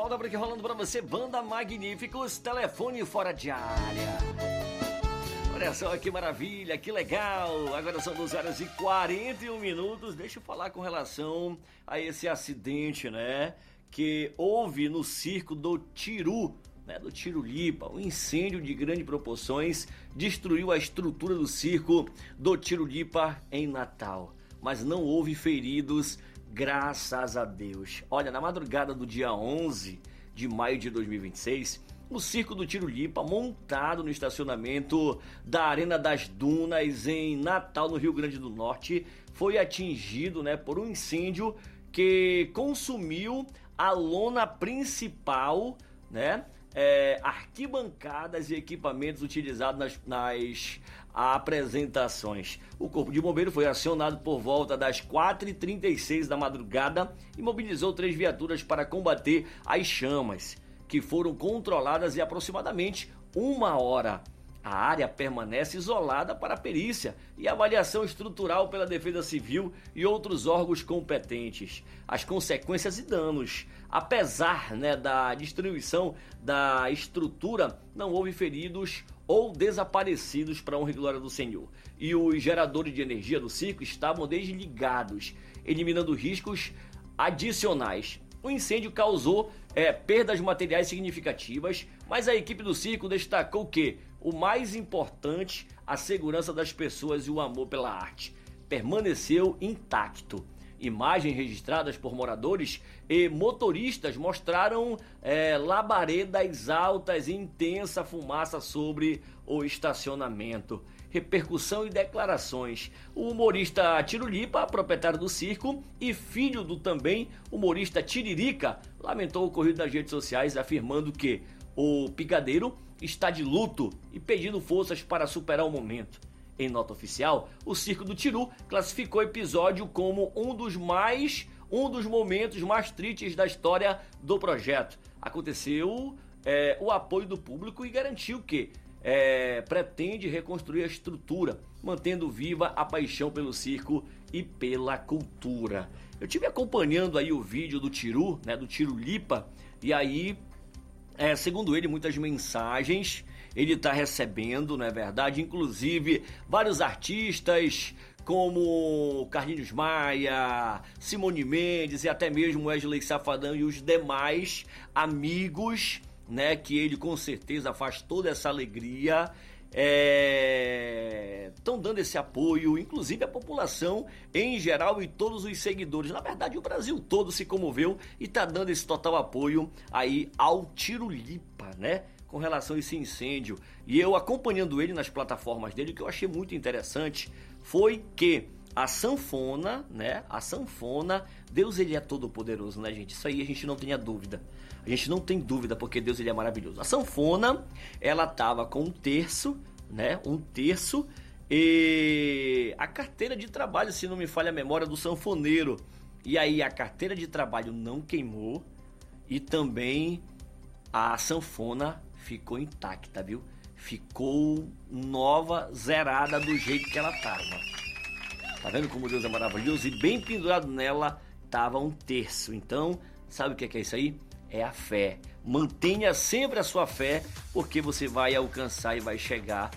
volta por aqui rolando pra você, Banda Magníficos, telefone fora de área. Olha só que maravilha, que legal. Agora são 2 horas e 41 minutos. Deixa eu falar com relação a esse acidente, né? Que houve no circo do Tiru, né, do Tirulipa. Um incêndio de grandes proporções destruiu a estrutura do circo do Tirulipa em Natal. Mas não houve feridos, graças a Deus. Olha, na madrugada do dia 11 de maio de 2026, o circo do Tirulipa, montado no estacionamento da Arena das Dunas, em Natal, no Rio Grande do Norte, foi atingido, né, por um incêndio que consumiu a lona principal, né, arquibancadas e equipamentos utilizados nas apresentações. O Corpo de Bombeiro foi acionado por volta das 4h36 da madrugada e mobilizou 3 viaturas para combater as chamas, que foram controladas em aproximadamente 1 hora. A área permanece isolada para a perícia e avaliação estrutural pela Defesa Civil e outros órgãos competentes. As consequências e danos, apesar, né, da destruição da estrutura, não houve feridos ou desaparecidos, para honra e glória do Senhor. E os geradores de energia do circo estavam desligados, eliminando riscos adicionais. O incêndio causou perdas materiais significativas, mas a equipe do circo destacou que o mais importante, a segurança das pessoas e o amor pela arte, permaneceu intacto. Imagens registradas por moradores e motoristas mostraram labaredas altas e intensa fumaça sobre o estacionamento. Repercussão e declarações. O humorista Tirulipa, proprietário do circo e filho do também humorista Tiririca, lamentou o ocorrido nas redes sociais, afirmando que o picadeiro está de luto e pedindo forças para superar o momento. Em nota oficial, o Circo do Tiru classificou o episódio como um dos momentos mais tristes da história do projeto. Aconteceu o apoio do público e garantiu que pretende reconstruir a estrutura, mantendo viva a paixão pelo circo e pela cultura. Eu estive acompanhando aí o vídeo do Tiru, né, do Tirulipa, e aí, segundo ele, muitas mensagens ele está recebendo, não é verdade? Inclusive vários artistas como Carlinhos Maia, Simone Mendes e até mesmo Wesley Safadão e os demais amigos, né, que ele com certeza faz toda essa alegria, estão dando esse apoio, inclusive a população em geral e todos os seguidores. Na verdade, o Brasil todo se comoveu e está dando esse total apoio aí ao Tirulipa, né, com relação a esse incêndio. E eu acompanhando ele nas plataformas dele, o que eu achei muito interessante foi que a sanfona, né? A sanfona, Deus ele é todo poderoso, né, gente? Isso aí a gente não tem dúvida. A gente não tem dúvida, porque Deus ele é maravilhoso. A sanfona, ela tava com um terço, né? Um terço e a carteira de trabalho, se não me falha a memória, do sanfoneiro. E aí a carteira de trabalho não queimou e também a sanfona ficou intacta, viu? Ficou nova, zerada do jeito que ela tava. Tá vendo como Deus é maravilhoso? E bem pendurado nela tava um terço. Então, sabe o que é isso aí? É a fé. Mantenha sempre a sua fé, porque você vai alcançar e vai chegar